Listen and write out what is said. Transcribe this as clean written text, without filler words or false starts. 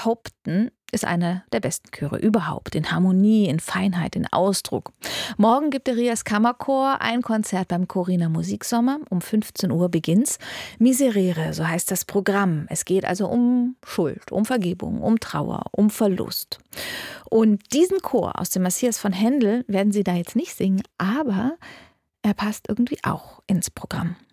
behaupten, ist einer der besten Chöre überhaupt. In Harmonie, in Feinheit, in Ausdruck. Morgen gibt der Rias Kammerchor ein Konzert beim Corina Musiksommer. Um 15 Uhr beginnt's. Miserere, so heißt das Programm. Es geht also um Schuld, um Vergebung, um Trauer, um Verlust. Und diesen Chor aus dem Messias von Händel werden sie da jetzt nicht singen, aber er passt irgendwie auch ins Programm.